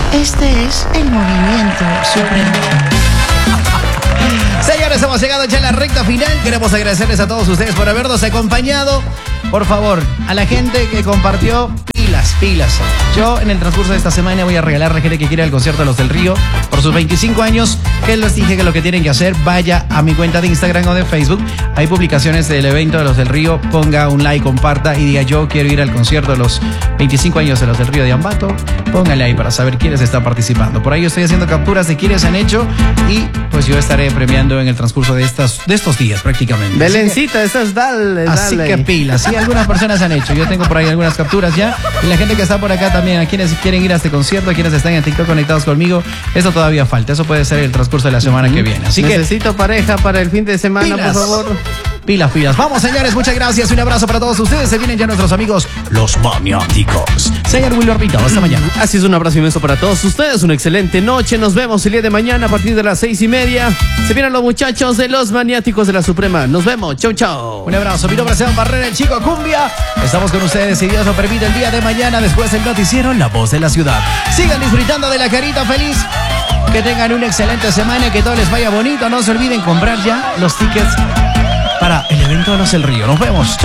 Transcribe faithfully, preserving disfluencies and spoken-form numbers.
Este es el movimiento supremo. Señores, hemos llegado ya a la recta final. Queremos agradecerles a todos ustedes por habernos acompañado. Por favor, a la gente que compartió, pilas, pilas. Yo en el transcurso de esta semana voy a regalar a la gente que quiera el concierto de Los del Río por sus veinticinco años. Que les dije que lo que tienen que hacer, vaya a mi cuenta de Instagram o de Facebook. Hay publicaciones del evento de Los del Río. Ponga un like, comparta y diga yo quiero ir al concierto de los veinticinco años de Los del Río de Ambato. Póngale ahí para saber quiénes están participando. Por ahí yo estoy haciendo capturas de quiénes han hecho y pues yo estaré premiando en el transcurso de, estas, de estos días prácticamente. Belencita, esas dale, dale. Así que pilas, sí, algunas personas han hecho. Yo tengo por ahí algunas capturas ya. Y la gente que está por acá también, a quienes quieren ir a este concierto, a quienes están en TikTok conectados conmigo, eso todavía falta. Eso puede ser el transcurso de la semana que viene. Así que necesito pareja para el fin de semana, pilas, por favor. Pilas, pilas. Vamos, señores, muchas gracias. Un abrazo para todos ustedes. Se vienen ya nuestros amigos, los maniáticos. Señor Willy Orbita, hasta mañana. Así es, un abrazo inmenso para todos ustedes. Una excelente noche. Nos vemos el día de mañana a partir de las seis y media. Se vienen los muchachos de los maniáticos de la Suprema. Nos vemos. Chau, chau. Un abrazo. Mi nombre es Esteban Barrera, el chico Cumbia. Estamos con ustedes, si Dios lo permite, el día de mañana. Después del noticiero La Voz de la Ciudad. Sigan disfrutando de la carita feliz. Que tengan una excelente semana y que todo les vaya bonito. No se olviden comprar ya los tickets para el evento de Los del Río. Nos vemos. Chau.